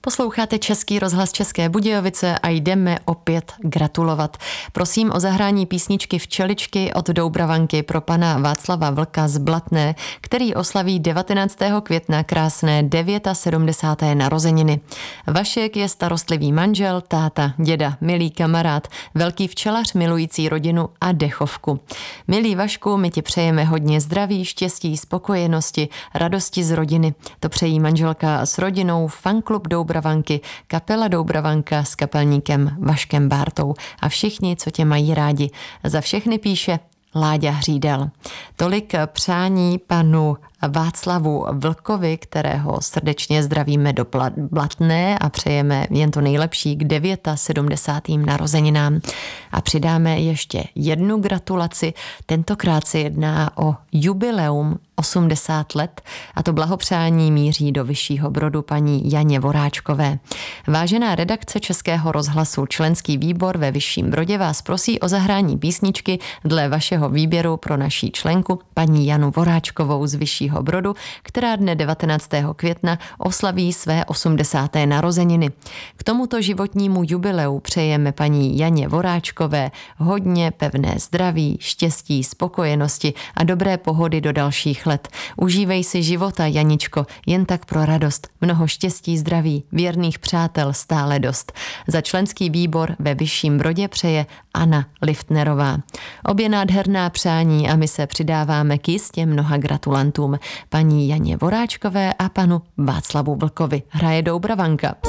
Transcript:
Posloucháte Český rozhlas České Budějovice a jdeme opět gratulovat. Prosím o zahrání písničky Včeličky od Doubravanky pro pana Václava Vlka z Blatné, který oslaví 19. května krásné 79. narozeniny. Vašek je starostlivý manžel, táta, děda, milý kamarád, velký včelař milující rodinu a dechovku. Milý Vašku, my ti přejeme hodně zdraví, štěstí, spokojenosti, radosti z rodiny. To přejí manželka s rodinou, fanklub Doubravanky, kapela Doubravanka s kapelníkem Vaškem Bártou a všichni, co tě mají rádi. Za všechny píše Láďa Hřídel. Tolik přání panu Václavu Vlkovi, kterého srdečně zdravíme do Blatné a přejeme jen to nejlepší k 79. narozeninám. A přidáme ještě jednu gratulaci. Tentokrát se jedná o jubileum 80 let a to blahopřání míří do Vyššího Brodu paní Janě Voráčkové. Vážená redakce Českého rozhlasu, členský výbor ve Vyšším Brodě vás prosí o zahrání písničky dle vašeho výběru pro naší členku paní Janu Voráčkovou z Vyššího Brodu, která dne 19. května oslaví své 80. narozeniny. K tomuto životnímu jubileu přejeme paní Janě Voráčkové hodně pevné zdraví, štěstí, spokojenosti a dobré pohody do dalších let. Užívej si života, Janičko, jen tak pro radost. Mnoho štěstí, zdraví, věrných přátel stále dost. Za členský výbor ve Vyšším Brodě přeje Anna Liftnerová. Obě nádherná přání a my se přidáváme k jistě mnoha gratulantům. Paní Janě Voráčkové a panu Václavu Vlkovi. Hraje Doubravanka.